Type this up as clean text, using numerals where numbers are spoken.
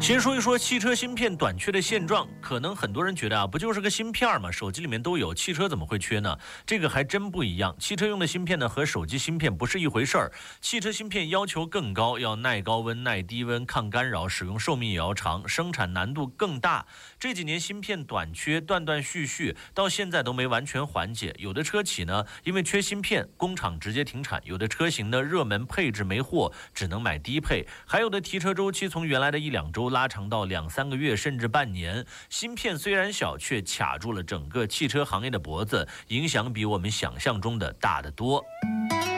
先说一说汽车芯片短缺的现状，可能很多人觉得不就是个芯片吗？手机里面都有，汽车怎么会缺呢？这个还真不一样。汽车用的芯片呢和手机芯片不是一回事儿。汽车芯片要求更高，要耐高温、耐低温、抗干扰，使用寿命也要长，生产难度更大。这几年芯片短缺断断续续，到现在都没完全缓解。有的车企呢，因为缺芯片，工厂直接停产；有的车型呢，热门配置没货，只能买低配；还有的提车周期从原来的1-2周拉长到2-3个月，甚至半年。芯片虽然小，却卡住了整个汽车行业的脖子，影响比我们想象中的大得多。